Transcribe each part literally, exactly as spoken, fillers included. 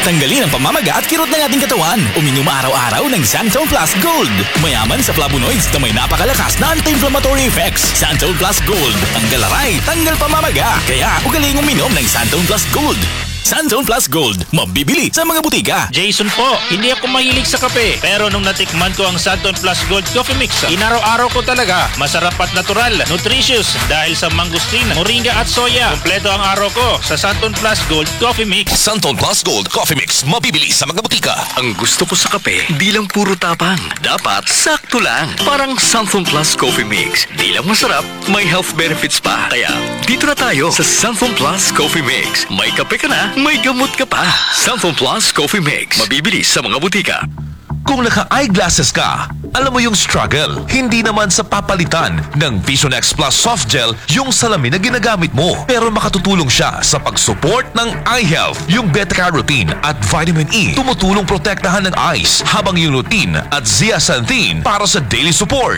Tanggalin ang pamamaga at kirot ng ating katawan. Uminom araw-araw ng Santol Plus Gold. Mayaman sa flavonoids na may napakalakas na anti-inflammatory effects. Santol Plus Gold. Tanggal aray, tanggal pamamaga. Kaya ugaling uminom ng Santol Plus Gold. Santol Plus Gold. Mabibili sa mga butika. Jason po, hindi ako mahilig sa kape. Pero nung natikman ko ang Santon Plus Gold Coffee Mix, inaraw-araw ko talaga. Masarap at natural, nutritious dahil sa mangustin, moringa at soya. Kompleto ang araw ko sa Santon Plus Gold Coffee Mix. Santon Plus Gold Coffee Mix. Mabibili sa mga butika. Ang gusto ko sa kape, di lang puro tapang. Dapat sakto lang. Parang Santon Plus Coffee Mix. Di lang masarap, may health benefits pa. Kaya dito na tayo sa Santon Plus Coffee Mix. May kape ka na, may gamot ka pa. Santon Plus Coffee Mix. Mabibili sa mga butika. Kung naka-eyeglasses ka, alam mo yung struggle. Hindi naman sa papalitan ng Vision X Plus Soft Gel yung salamin na ginagamit mo. Pero makatutulong siya sa pag-support ng eye health. Yung beta-carotene at vitamin E tumutulong protektahan ng eyes, habang yung lutein at zeaxanthin para sa daily support.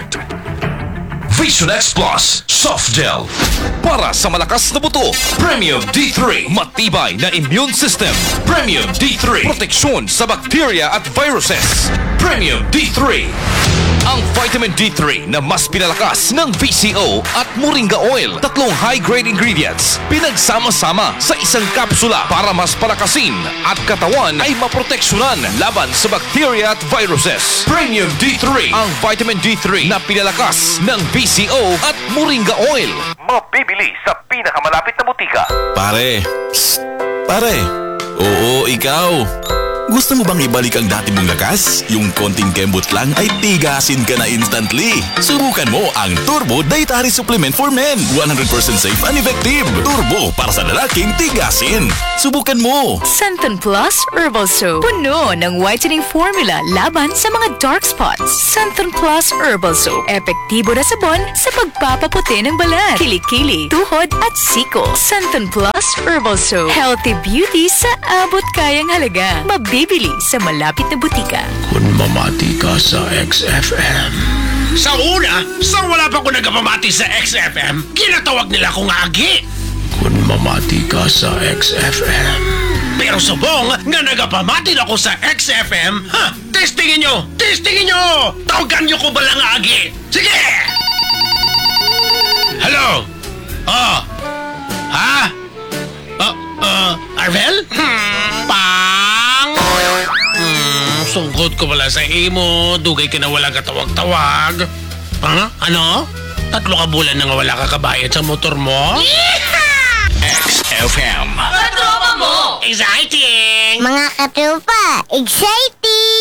Vision X Plus Soft Gel. Para sa malakas na buto. Premium D three. Matibay na immune system. Premium D three. Proteksyon sa bacteria at viruses. Premium D three. Ang vitamin D three na mas pinalakas ng V C O at Moringa Oil. Tatlong high-grade ingredients. Pinagsama-sama sa isang kapsula para mas palakasin at katawan ay maproteksyonan laban sa bacteria at viruses. Premium D three. Ang vitamin D three na pinalakas ng V C O at Moringa Oil. Mabibili sa pinakamalapit na butika. Pare. Psst. Pare. Oo, ikaw. Gusto mo bang ibalik ang dati mong lakas? Yung konting kembot lang ay tigasin ka na instantly. Subukan mo ang Turbo Dietary Supplement for Men. one hundred percent safe and effective. Turbo para sa lalaking tigasin. Subukan mo. Santon Plus Herbal Soap. Puno ng whitening formula laban sa mga dark spots. Santon Plus Herbal Soap. Epektibo na sabon sa pagpapaputi ng balat, kilikili, tuhod at siko. Santon Plus Herbal Soap. Healthy beauty sa abot kayang halaga. Mabibili sa malapit na butika. Kung mamati ka sa X F M. Sa una, sa wala pa ko nagpamati sa X F M, kinatawag nila akong Agi. Kung mamati ka sa X F M. Pero subong nga nagapamati na ako sa X F M, ha? Testingin nyo! Testingin nyo! Tawagan nyo ko ba lang Agi? Sige! Hello? Oh? Ha? Uh, uh, Arvel? Hmm, pang! Hmm, sungkot ko pala sa imo. Dugay ka na wala katawag-tawag. Ha? Ano? Tatlo ka bulan na nga wala ka kabayad sa motor mo? X F M. Katropa mo! Exciting! Mga katropa, exciting!